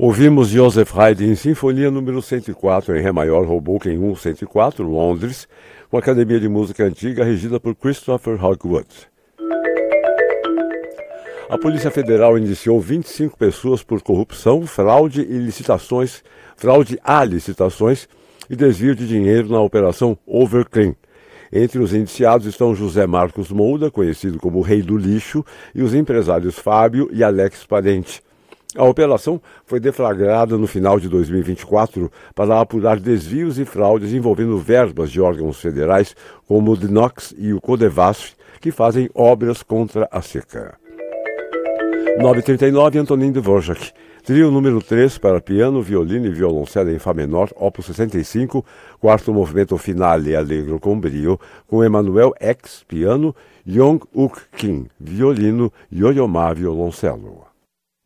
Ouvimos Joseph Haydn em Sinfonia número 104 em Ré maior, Hoboken 104, Londres, uma academia de música antiga regida por Christopher Hogwood. A Polícia Federal indiciou 25 pessoas por corrupção, fraude a licitações e desvio de dinheiro na Operação Overclean. Entre os indiciados estão José Marcos Moura, conhecido como o Rei do Lixo, e os empresários Fábio e Alex Parente. A operação foi deflagrada no final de 2024 para apurar desvios e fraudes envolvendo verbas de órgãos federais como o DNOX e o Codevasf, que fazem obras contra a seca. 9h39, Antonin Dvorak. Trio número 3 para piano, violino e violoncelo em Fá menor, opus 65, quarto movimento finale allegro com brio, com Emanuel X, piano, Young-Uk Kim, violino, Yo-Yo Ma, violoncelo.